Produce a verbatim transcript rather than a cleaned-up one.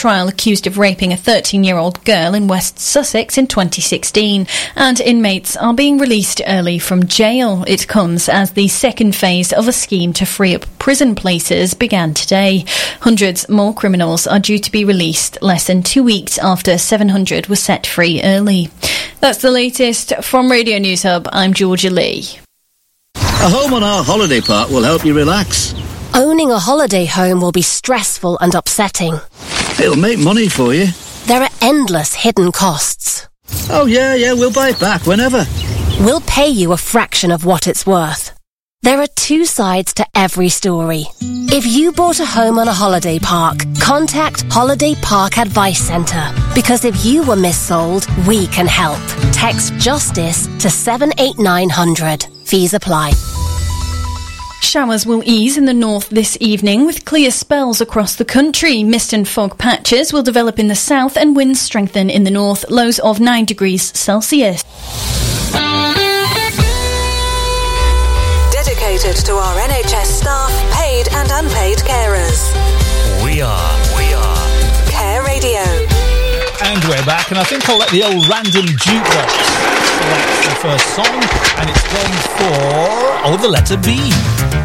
trial accused of raping a thirteen-year-old girl in West Sussex in twenty sixteen, and inmates are being released early from jail. It comes as the second phase of a scheme to free up prison places began today. Hundreds more criminals are due to be released less than two weeks after seven hundred were set free early. That's the latest from Radio News Hub. I'm Georgia Lee. A home on our holiday park will help you relax. Owning a holiday home will be stressful and upsetting. It'll make money for you. There are endless hidden costs. Oh yeah, yeah, we'll buy it back whenever. We'll pay you a fraction of what it's worth. There are two sides to every story. If you bought a home on a holiday park, contact Holiday Park Advice Centre. Because if you were missold, we can help. Text JUSTICE to seven eight nine hundred. Fees apply. Showers will ease in the north this evening with clear spells across the country. Mist and fog patches will develop in the south and winds strengthen in the north. Lows of nine degrees Celsius. Dedicated to our N H S staff, paid and unpaid carers. We are, we are Care Radio. And we're back, and I think I'll let the old random jukebox select the first song, and it's gone for, oh, the letter B.